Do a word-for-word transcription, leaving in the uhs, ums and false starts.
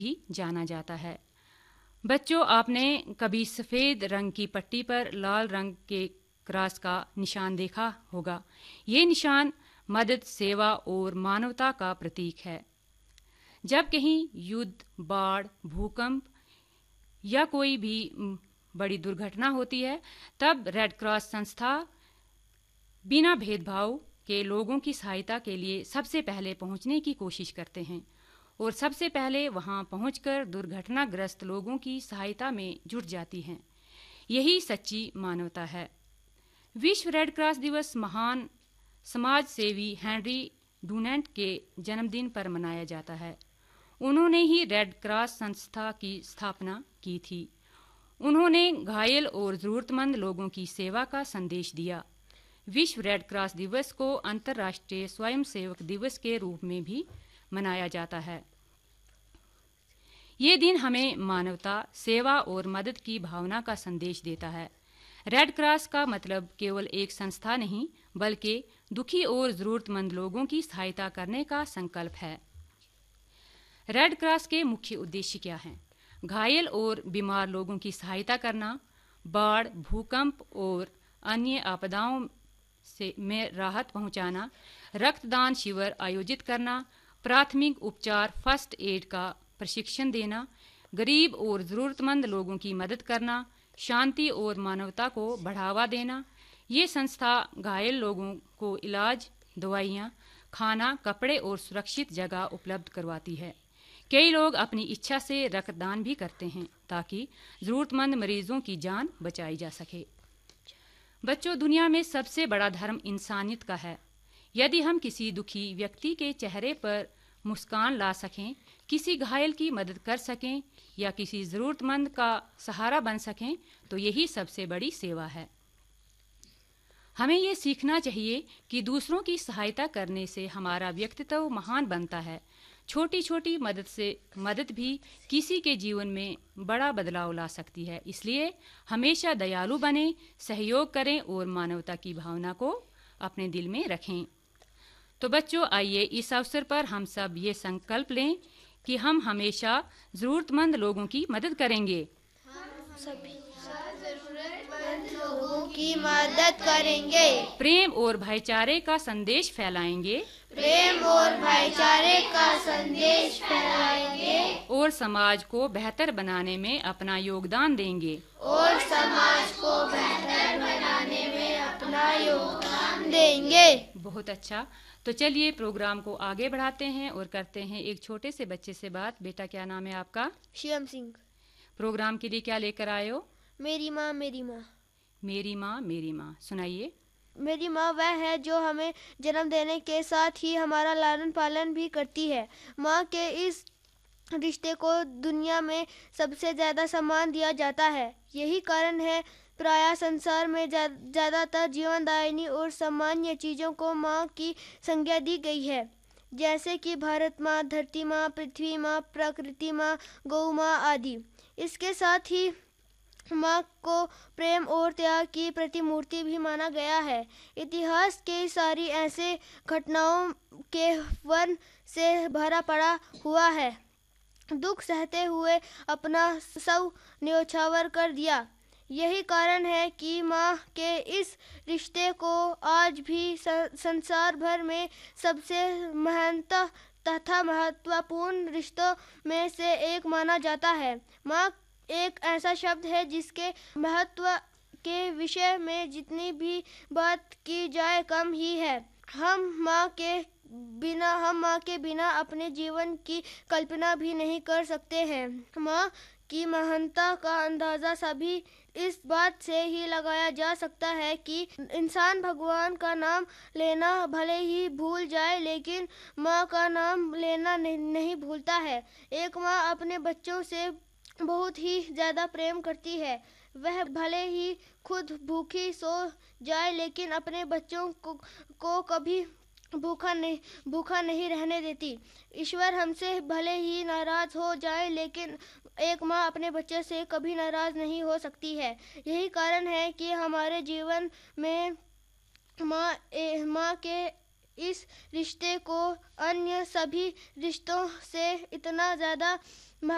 ही जाना जाता है। बच्चों, आपने कभी सफ़ेद रंग की पट्टी पर लाल रंग के क्रॉस का निशान देखा होगा। ये निशान मदद, सेवा और मानवता का प्रतीक है। जब कहीं युद्ध, बाढ़, भूकंप या कोई भी बड़ी दुर्घटना होती है, तब रेड क्रॉस संस्था बिना भेदभाव के लोगों की सहायता के लिए सबसे पहले पहुंचने की कोशिश करते हैं और सबसे पहले वहां पहुंचकर दुर्घटनाग्रस्त लोगों की सहायता में जुट जाती हैं। यही सच्ची मानवता है। विश्व रेड क्रॉस दिवस महान समाज सेवी हेनरी डुनांट के जन्मदिन पर मनाया जाता है। उन्होंने ही रेड क्रॉस संस्था की स्थापना की थी। उन्होंने घायल और ज़रूरतमंद लोगों की सेवा का संदेश दिया। विश्व रेड क्रॉस दिवस को अंतर्राष्ट्रीय स्वयंसेवक दिवस के रूप में भी मनाया जाता है। ये दिन हमें मानवता, सेवा और मदद की भावना का संदेश देता है। रेड क्रॉस का मतलब केवल एक संस्था नहीं, बल्कि दुखी और ज़रूरतमंद लोगों की सहायता करने का संकल्प है। रेड क्रॉस के मुख्य उद्देश्य क्या हैं? घायल और बीमार लोगों की सहायता करना, बाढ़, भूकंप और अन्य आपदाओं से में राहत पहुंचाना, रक्तदान शिविर आयोजित करना, प्राथमिक उपचार फर्स्ट एड का प्रशिक्षण देना, गरीब और ज़रूरतमंद लोगों की मदद करना, शांति और मानवता को बढ़ावा देना। ये संस्था घायल लोगों को इलाज, दवाइयाँ, खाना, कपड़े और सुरक्षित जगह उपलब्ध करवाती है। कई लोग अपनी इच्छा से रक्तदान भी करते हैं ताकि ज़रूरतमंद मरीजों की जान बचाई जा सके। बच्चों, दुनिया में सबसे बड़ा धर्म इंसानियत का है। यदि हम किसी दुखी व्यक्ति के चेहरे पर मुस्कान ला सकें, किसी घायल की मदद कर सकें या किसी ज़रूरतमंद का सहारा बन सकें, तो यही सबसे बड़ी सेवा है। हमें ये सीखना चाहिए कि दूसरों की सहायता करने से हमारा व्यक्तित्व महान बनता है। छोटी छोटी मदद से मदद भी किसी के जीवन में बड़ा बदलाव ला सकती है। इसलिए हमेशा दयालु बने, सहयोग करें और मानवता की भावना को अपने दिल में रखें। तो बच्चों, आइए इस अवसर पर हम सब ये संकल्प लें कि हम हमेशा ज़रूरतमंद लोगों की मदद करेंगे। हम सभी ज़रूरतमंद लोगों की मदद करेंगे। प्रेम और भाईचारे का संदेश फैलाएंगे। प्रेम और भाईचारे का संदेश फैलाएंगे और समाज को बेहतर बनाने में अपना योगदान देंगे। और समाज को बेहतर बनाने में अपना योगदान देंगे। बहुत अच्छा। तो चलिए प्रोग्राम को आगे बढ़ाते हैं और करते हैं एक छोटे से बच्चे से बात। बेटा, क्या नाम है आपका? शिवम सिंह। प्रोग्राम के लिए क्या लेकर आए हो? मेरी माँ मेरी माँ। मेरी माँ मेरी माँ, सुनाइए। मेरी माँ वह है जो हमें जन्म देने के साथ ही हमारा लालन पालन भी करती है। माँ के इस रिश्ते को दुनिया में सबसे ज़्यादा सम्मान दिया जाता है। यही कारण है प्रायः संसार में ज़्यादातर जीवनदायिनी और सामान्य चीज़ों को माँ की संज्ञा दी गई है, जैसे कि भारत माँ, धरती माँ, पृथ्वी माँ, प्रकृति माँ, गौ माँ आदि। इसके साथ ही माँ को प्रेम और त्याग की प्रतिमूर्ति भी माना गया है। इतिहास के सारी ऐसे घटनाओं के वर्ण से भरा पड़ा हुआ है। दुख सहते हुए अपना सब न्योछावर कर दिया। यही कारण है कि माँ के इस रिश्ते को आज भी संसार भर में सबसे महत्ता तथा महत्वपूर्ण रिश्तों में से एक माना जाता है। माँ एक ऐसा शब्द है जिसके महत्व के विषय में जितनी भी बात की जाए कम ही है। हम माँ के बिना हम माँ के बिना अपने जीवन की कल्पना भी नहीं कर सकते हैं। माँ की महानता का अंदाज़ा सभी इस बात से ही लगाया जा सकता है कि इंसान भगवान का नाम लेना भले ही भूल जाए, लेकिन माँ का नाम लेना नहीं, नहीं भूलता है। एक माँ अपने बच्चों से बहुत ही ज़्यादा प्रेम करती है। वह भले ही खुद भूखी सो जाए, लेकिन अपने बच्चों को, को कभी भूखा नहीं भूखा नहीं रहने देती। ईश्वर हमसे भले ही नाराज़ हो जाए, लेकिन एक माँ अपने बच्चे से कभी नाराज़ नहीं हो सकती है। यही कारण है कि हमारे जीवन में माँ माँ के इस रिश्ते को अन्य सभी रिश्तों से इतना ज़्यादा